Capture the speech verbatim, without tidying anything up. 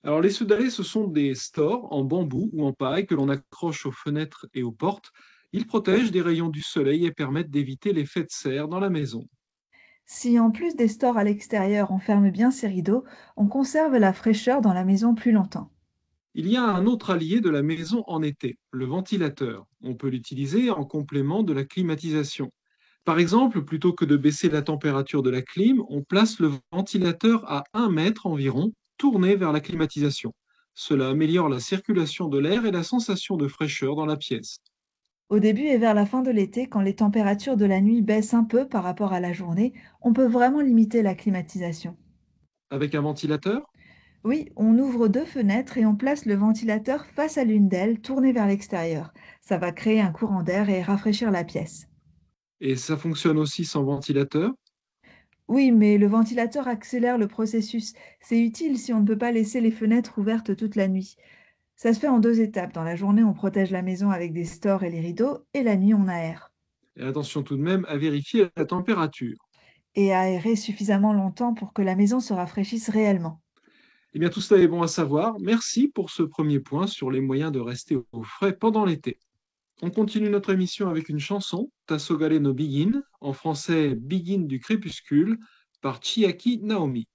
Alors les soudalés, ce sont des stores en bambou ou en paille que l'on accroche aux fenêtres et aux portes. Ils protègent des rayons du soleil et permettent d'éviter l'effet de serre dans la maison. Si en plus des stores à l'extérieur, on ferme bien ces rideaux, on conserve la fraîcheur dans la maison plus longtemps. Il y a un autre allié de la maison en été, le ventilateur. On peut l'utiliser en complément de la climatisation. Par exemple, plutôt que de baisser la température de la clim, on place le ventilateur à un mètre environ, tourné vers la climatisation. Cela améliore la circulation de l'air et la sensation de fraîcheur dans la pièce. Au début et vers la fin de l'été, quand les températures de la nuit baissent un peu par rapport à la journée, on peut vraiment limiter la climatisation. Avec un ventilateur, Oui, on ouvre deux fenêtres et on place le ventilateur face à l'une d'elles, tournée vers l'extérieur. Ça va créer un courant d'air et rafraîchir la pièce. et ça fonctionne aussi sans ventilateur. Oui, mais le ventilateur accélère le processus. C'est utile si on ne peut pas laisser les fenêtres ouvertes toute la nuit. Ça se fait en deux étapes. Dans la journée, on protège la maison avec des stores et les rideaux, et la nuit, on aère. Et attention tout de même à vérifier la température. Et aérer suffisamment longtemps pour que la maison se rafraîchisse réellement. Eh bien, tout cela est bon à savoir. Merci pour ce premier point sur les moyens de rester au frais pendant l'été. On continue notre émission avec une chanson, Tassogale no Begin, en français Begin du crépuscule, par Chiaki Naomi.